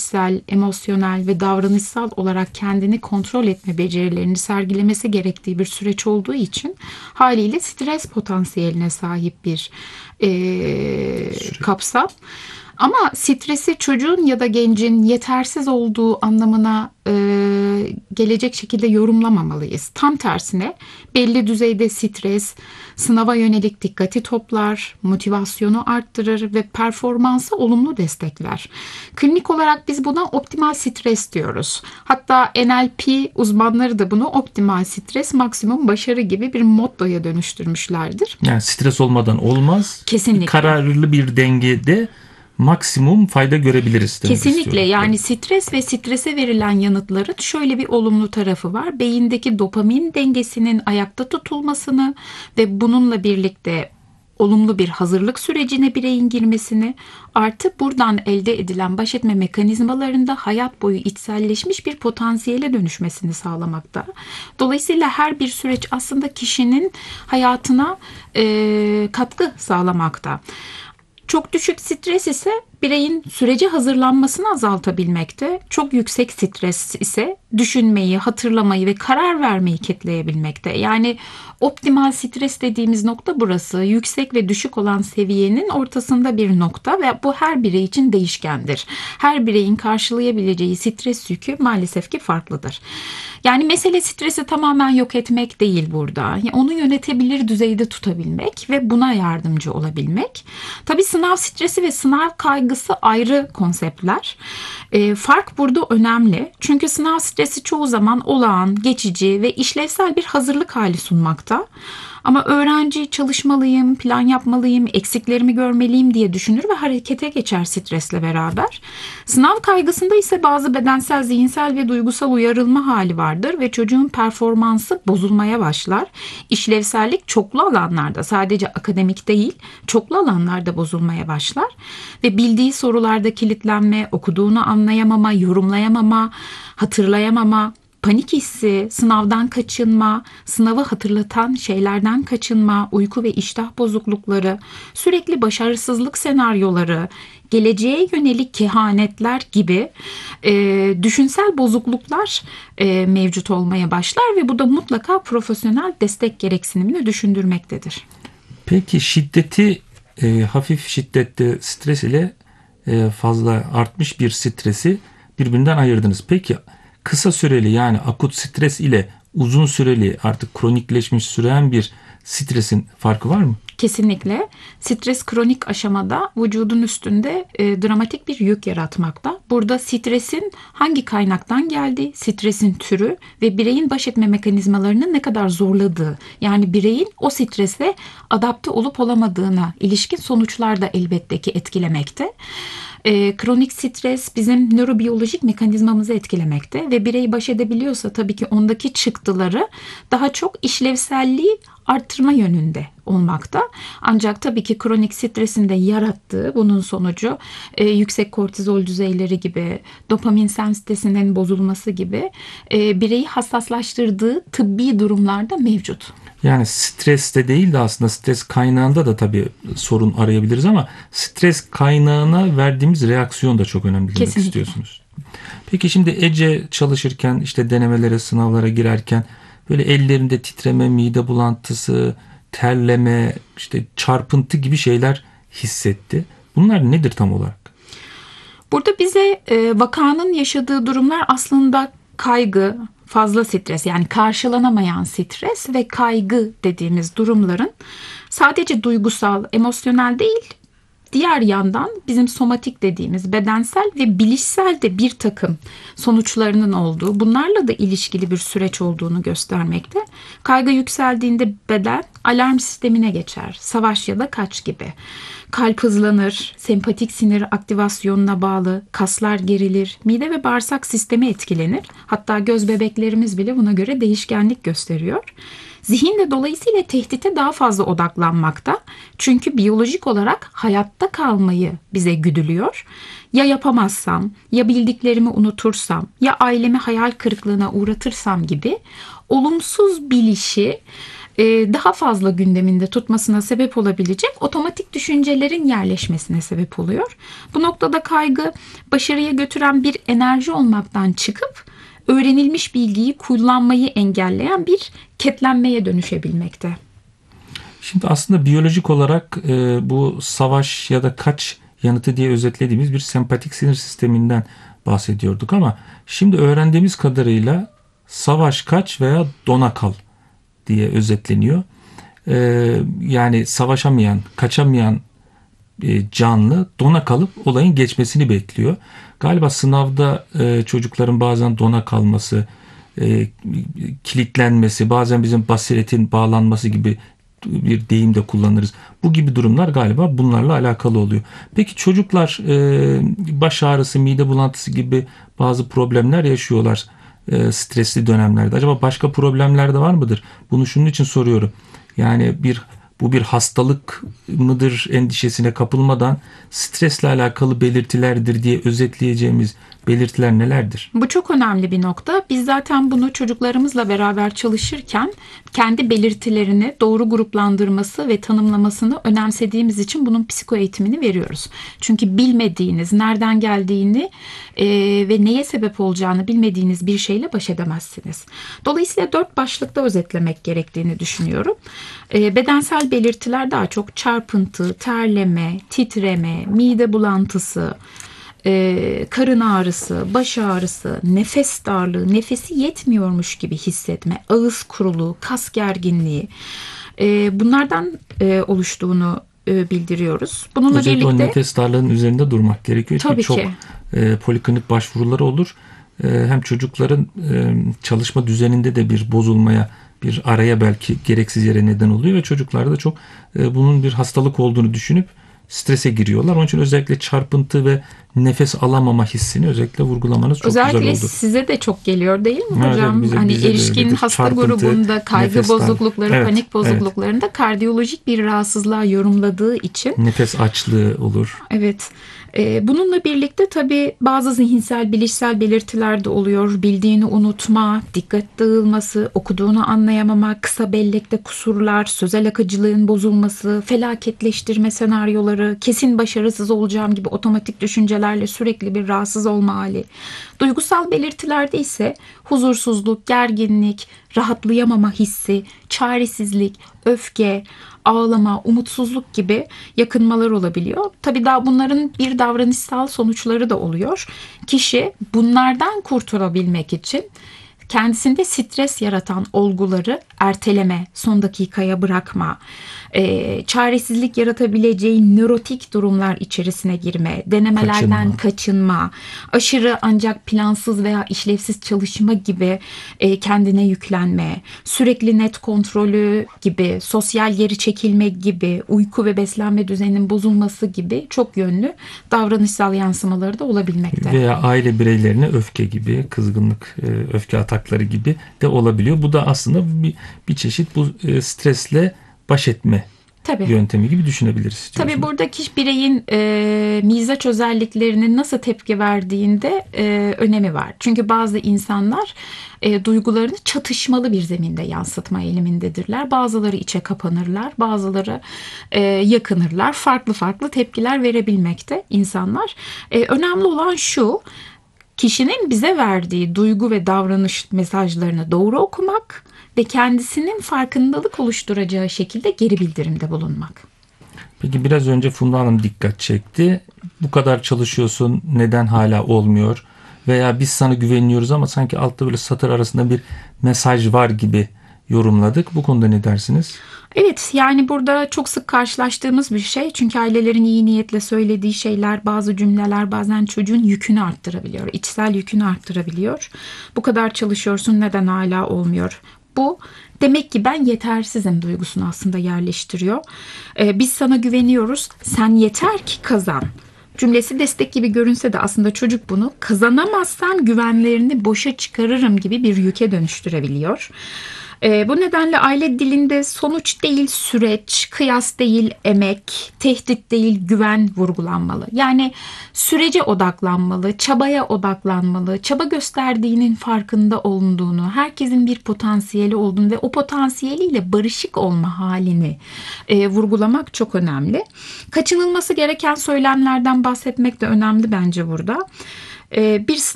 içsel, emosyonel ve davranışsal olarak kendini kontrol etme becerilerini sergilemesi gerektiği bir süreç olduğu için haliyle stres potansiyeline sahip bir kapsam. Ama stresi çocuğun ya da gencin yetersiz olduğu anlamına gelecek şekilde yorumlamamalıyız. Tam tersine belli düzeyde stres, sınava yönelik dikkati toplar, motivasyonu arttırır ve performansı olumlu destekler. Klinik olarak biz buna optimal stres diyoruz. Hatta NLP uzmanları da bunu optimal stres, maksimum başarı gibi bir mottoya dönüştürmüşlerdir. Yani stres olmadan olmaz. Kesinlikle. Kararlı bir dengede maksimum fayda görebiliriz. Kesinlikle, yani stres ve strese verilen yanıtların şöyle bir olumlu tarafı var. Beyindeki dopamin dengesinin ayakta tutulmasını ve bununla birlikte olumlu bir hazırlık sürecine bireyin girmesini, artı buradan elde edilen baş etme mekanizmalarında hayat boyu içselleşmiş bir potansiyele dönüşmesini sağlamakta. Dolayısıyla her bir süreç aslında kişinin hayatına katkı sağlamakta. Çok düşük stres ise bireyin sürece hazırlanmasını azaltabilmekte. Çok yüksek stres ise düşünmeyi, hatırlamayı ve karar vermeyi kitleyebilmekte. Yani optimal stres dediğimiz nokta burası. Yüksek ve düşük olan seviyenin ortasında bir nokta ve bu her birey için değişkendir. Her bireyin karşılayabileceği stres yükü maalesef ki farklıdır. Yani mesele stresi tamamen yok etmek değil burada. Yani onu yönetebilir düzeyde tutabilmek ve buna yardımcı olabilmek. Tabii sınav stresi ve sınav kaygısı ayrı konseptler. Fark burada önemli. Çünkü sınav stresi çoğu zaman olağan, geçici ve işlevsel bir hazırlık hali sunmakta. Ama öğrenci çalışmalıyım, plan yapmalıyım, eksiklerimi görmeliyim diye düşünür ve harekete geçer stresle beraber. Sınav kaygısında ise bazı bedensel, zihinsel ve duygusal uyarılma hali vardır ve çocuğun performansı bozulmaya başlar. İşlevsellik çoklu alanlarda, sadece akademik değil, çoklu alanlarda bozulmaya başlar ve bildiği sorularda kilitlenme, okuduğunu anlayamama, yorumlayamama, hatırlayamama, panik hissi, sınavdan kaçınma, sınavı hatırlatan şeylerden kaçınma, uyku ve iştah bozuklukları, sürekli başarısızlık senaryoları, geleceğe yönelik kehanetler gibi düşünsel bozukluklar mevcut olmaya başlar ve bu da mutlaka profesyonel destek gereksinimini düşündürmektedir. Peki şiddeti hafif şiddette stres ile fazla artmış bir stresi birbirinden ayırdınız. Peki kısa süreli, yani akut stres ile uzun süreli, artık kronikleşmiş süren bir stresin farkı var mı? Kesinlikle. Stres kronik aşamada vücudun üstünde dramatik bir yük yaratmakta. Burada stresin hangi kaynaktan geldiği, stresin türü ve bireyin baş etme mekanizmalarını ne kadar zorladığı, yani bireyin o strese adapte olup olamadığına ilişkin sonuçlar da elbette ki etkilemekte. Kronik stres bizim nörobiyolojik mekanizmamızı etkilemekte ve birey baş edebiliyorsa tabii ki ondaki çıktıları daha çok işlevselliği arttırma yönünde olmakta. Ancak tabii ki kronik stresin de yarattığı bunun sonucu yüksek kortizol düzeyleri gibi, dopamin sentezinin bozulması gibi bireyi hassaslaştırdığı tıbbi durumlarda mevcut. Yani streste değil de aslında stres kaynağında da tabii sorun arayabiliriz ama stres kaynağına verdiğimiz reaksiyon da çok önemli demek Kesinlikle istiyorsunuz. Peki şimdi Ece çalışırken, işte denemelere, sınavlara girerken böyle ellerinde titreme, mide bulantısı, terleme, işte çarpıntı gibi şeyler hissetti. Bunlar nedir tam olarak? Burada bize vakanın yaşadığı durumlar aslında kaygı, fazla stres, yani karşılanamayan stres ve kaygı dediğimiz durumların sadece duygusal, emosyonel değil, diğer yandan bizim somatik dediğimiz bedensel ve bilişsel de bir takım sonuçlarının olduğu, bunlarla da ilişkili bir süreç olduğunu göstermekte. Kaygı yükseldiğinde beden alarm sistemine geçer. Savaş ya da kaç gibi. Kalp hızlanır, sempatik sinir aktivasyonuna bağlı, kaslar gerilir, mide ve bağırsak sistemi etkilenir. Hatta göz bebeklerimiz bile buna göre değişkenlik gösteriyor. Zihin de dolayısıyla tehdite daha fazla odaklanmakta. Çünkü biyolojik olarak hayatta kalmayı bize güdülüyor. Ya yapamazsam, ya bildiklerimi unutursam, ya ailemi hayal kırıklığına uğratırsam gibi olumsuz bilişi daha fazla gündeminde tutmasına sebep olabilecek otomatik düşüncelerin yerleşmesine sebep oluyor. Bu noktada kaygı başarıya götüren bir enerji olmaktan çıkıp öğrenilmiş bilgiyi kullanmayı engelleyen bir ketlenmeye dönüşebilmekte. Şimdi aslında biyolojik olarak bu savaş ya da kaç yanıtı diye özetlediğimiz bir sempatik sinir sisteminden bahsediyorduk ama şimdi öğrendiğimiz kadarıyla savaş kaç veya dona kal diye özetleniyor. Yani savaşamayan, kaçamayan canlı dona kalıp olayın geçmesini bekliyor. Galiba sınavda çocukların bazen dona kalması, kilitlenmesi, bazen bizim basiretin bağlanması gibi bir deyim de kullanırız. Bu gibi durumlar galiba bunlarla alakalı oluyor. Peki çocuklar baş ağrısı, mide bulantısı gibi bazı problemler yaşıyorlar stresli dönemlerde. Acaba başka problemler de var mıdır? Bunu şunun için soruyorum. Yani bu bir hastalık mıdır endişesine kapılmadan stresle alakalı belirtilerdir diye özetleyeceğimiz belirtiler nelerdir? Bu çok önemli bir nokta. Biz zaten bunu çocuklarımızla beraber çalışırken kendi belirtilerini doğru gruplandırması ve tanımlamasını önemsediğimiz için bunun psiko eğitimini veriyoruz. Çünkü bilmediğiniz, nereden geldiğini ve neye sebep olacağını bilmediğiniz bir şeyle baş edemezsiniz. Dolayısıyla 4 başlıkta özetlemek gerektiğini düşünüyorum. Bedensel belirtiler daha çok çarpıntı, terleme, titreme, mide bulantısı, karın ağrısı, baş ağrısı, nefes darlığı, nefesi yetmiyormuş gibi hissetme, ağız kuruluğu, kas gerginliği, bunlardan oluştuğunu bildiriyoruz. Bununla Özellikle birlikte o nefes darlığının üzerinde durmak gerekiyor. tabii Çünkü ki çok poliklinik başvuruları olur. Hem çocukların çalışma düzeninde de bir bozulmaya, bir araya belki gereksiz yere neden oluyor ve çocuklar da çok bunun bir hastalık olduğunu düşünüp strese giriyorlar. Onun için özellikle çarpıntı ve nefes alamama hissini özellikle vurgulamanız çok özellikle güzel oldu. size de çok geliyor değil mi Evet, hocam? bize Hani de erişkin öyledir. hasta Çarpıntı, grubunda kaygı nefes darlığı. bozuklukları, Evet, panik evet. bozukluklarında kardiyolojik bir rahatsızlığa yorumladığı için Nefes açlığı olur. evet. Bununla birlikte tabii bazı zihinsel, bilişsel belirtiler de oluyor. Bildiğini unutma, dikkat dağılması, okuduğunu anlayamama, kısa bellekte kusurlar, sözel akıcılığın bozulması, felaketleştirme senaryoları, kesin başarısız olacağım gibi otomatik düşüncelerle sürekli bir rahatsız olma hali. Duygusal belirtilerde ise huzursuzluk, gerginlik, rahatlayamama hissi, çaresizlik, öfke, ağlama, umutsuzluk gibi yakınmalar olabiliyor. Tabii daha bunların bir davranışsal sonuçları da oluyor. Kişi bunlardan kurtulabilmek için kendisinde stres yaratan olguları erteleme, son dakikaya bırakma, çaresizlik yaratabileceği nörotik durumlar içerisine girme, denemelerden kaçınma, aşırı ancak plansız veya işlevsiz çalışma gibi kendine yüklenme, sürekli net kontrolü gibi, sosyal geri çekilme gibi, uyku ve beslenme düzeninin bozulması gibi çok yönlü davranışsal yansımaları da olabilmekte. Veya aile bireylerine öfke gibi, kızgınlık, öfke atakları gibi de olabiliyor. Bu da aslında bir çeşit bu stresle baş etme Tabii. yöntemi gibi düşünebiliriz. Tabii buradaki bireyin mizaç özelliklerinin nasıl tepki verdiğinde önemi var. Çünkü bazı insanlar duygularını çatışmalı bir zeminde yansıtma eğilimindedirler. Bazıları içe kapanırlar, bazıları yakınırlar. Farklı farklı tepkiler verebilmekte insanlar. Önemli olan şu: kişinin bize verdiği duygu ve davranış mesajlarını doğru okumak ve kendisinin farkındalık oluşturacağı şekilde geri bildirimde bulunmak. Peki biraz önce Funda Hanım dikkat çekti. Bu kadar çalışıyorsun, neden hala olmuyor? Veya biz sana güveniyoruz ama sanki altta böyle satır arasında bir mesaj var gibi yorumladık. Bu konuda ne dersiniz? Evet, yani burada çok sık karşılaştığımız bir şey. Çünkü ailelerin iyi niyetle söylediği şeyler, bazı cümleler bazen çocuğun yükünü arttırabiliyor. İçsel yükünü arttırabiliyor. Bu kadar çalışıyorsun, neden hala olmuyor? Bu demek ki ben yetersizim duygusunu aslında yerleştiriyor. Biz sana güveniyoruz, sen yeter ki kazan. Cümlesi destek gibi görünse de aslında çocuk bunu kazanamazsan güvenlerini boşa çıkarırım gibi bir yüke dönüştürebiliyor. Bu nedenle aile dilinde sonuç değil süreç, kıyas değil emek, tehdit değil güven vurgulanmalı. Yani sürece odaklanmalı, çabaya odaklanmalı, çaba gösterdiğinin farkında olunduğunu, herkesin bir potansiyeli olduğunu ve o potansiyeliyle barışık olma halini vurgulamak çok önemli. Kaçınılması gereken söylemlerden bahsetmek de önemli bence burada. Bir